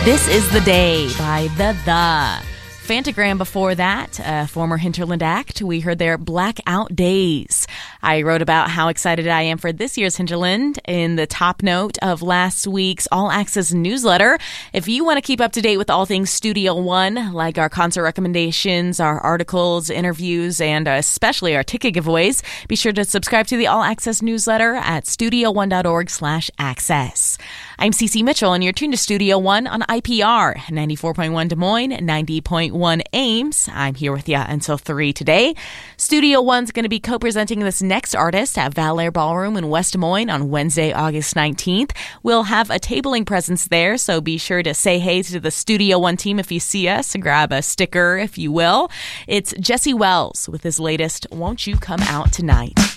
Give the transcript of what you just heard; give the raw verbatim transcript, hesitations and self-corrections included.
This is the Day by The The. Fantagram before that, a former Hinterland act. We heard their Blackout Days. I wrote about how excited I am for this year's Hinterland in the top note of last week's All Access newsletter. If you want to keep up to date with all things Studio One, like our concert recommendations, our articles, interviews, and especially our ticket giveaways, be sure to subscribe to the All Access newsletter at studio one dot org slash access. I'm Cece Mitchell, and you're tuned to Studio One on I P R, ninety-four point one Des Moines, ninety point one Ames. I'm here with you until three today. Studio One's going to be co-presenting this next artist at Valair Ballroom in West Des Moines on Wednesday, August nineteenth. We'll have a tabling presence there, so be sure to say hey to the Studio One team if you see us. Grab a sticker, if you will. It's Jesse Wells with his latest Won't You Come Out Tonight.